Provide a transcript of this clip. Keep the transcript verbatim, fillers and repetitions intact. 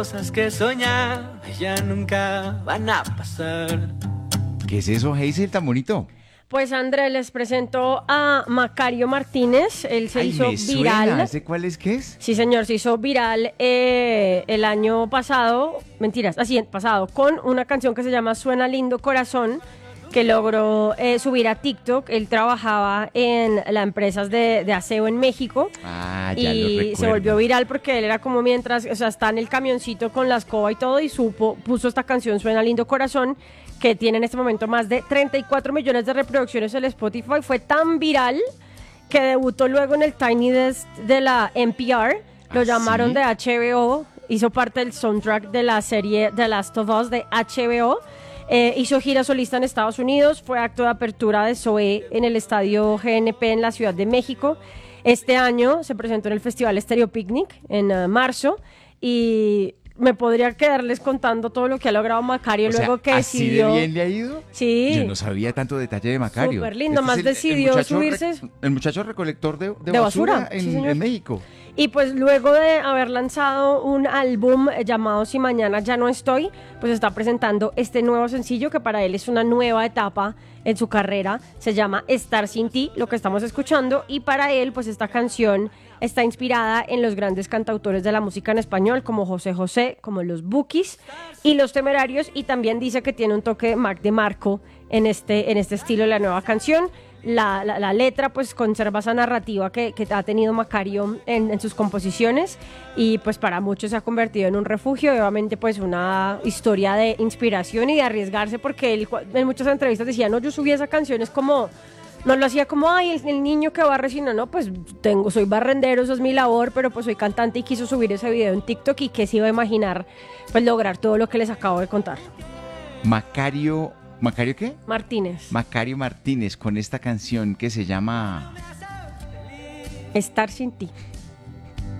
Cosas que soñaba ya nunca van a pasar. ¿Qué es eso, Hazel, tan bonito? Pues André, les presento a Macario Martínez. Él se Ay, hizo me viral. suena. ¿Ese cuál es qué es? Sí, señor, se hizo viral eh, el año pasado, mentiras, así, pasado, con una canción que se llama Suena Lindo Corazón, que logró eh, subir a TikTok. Él trabajaba en las empresas de, de aseo en México. Ah, ya lo Y recuerdo. se volvió viral porque él era como mientras, o sea, está en el camioncito con la escoba y todo y supo, puso esta canción Suena Lindo Corazón, que tiene en este momento más de treinta y cuatro millones de reproducciones en Spotify. Fue tan viral que debutó luego en el Tiny Desk de la N P R. Lo ¿Ah, llamaron sí? de H B O, hizo parte del soundtrack de la serie The Last of Us de H B O. Eh, hizo gira solista en Estados Unidos, fue acto de apertura de Zoé en el estadio G N P en la Ciudad de México. Este año se presentó en el Festival Stereo Picnic en uh, marzo y me podría quedarles contando todo lo que ha logrado Macario O sea, luego que ¿así decidió. de bien le ha ido? Sí. Yo no sabía tanto detalle de Macario. Súper lindo, Este más es el- el decidió muchacho subirse. rec- el muchacho recolector de, de De basura, basura, sí, en, señor. en México. Y pues luego de haber lanzado un álbum eh, llamado Si Mañana Ya No Estoy, pues está presentando este nuevo sencillo que para él es una nueva etapa en su carrera. Se llama Estar Sin Ti, lo que estamos escuchando. Y para él, pues esta canción está inspirada en los grandes cantautores de la música en español, como José José, como los Bukis y los Temerarios. Y también dice que tiene un toque de Mac de Marco en este, en este estilo de la nueva canción. La, la, la letra pues conserva esa narrativa que, que ha tenido Macario en, en sus composiciones y pues para muchos se ha convertido en un refugio y obviamente pues una historia de inspiración y de arriesgarse, porque él cu- en muchas entrevistas decía, no, yo subí esa canción, es como, no lo hacía como, ay, el, el niño que barre, sino, no, pues tengo, soy barrendero, eso es mi labor, pero pues soy cantante y quiso subir ese video en TikTok y que se iba a imaginar pues lograr todo lo que les acabo de contar. Macario, ¿Macario qué? Martínez, Macario Martínez con esta canción que se llama Estar Sin Ti.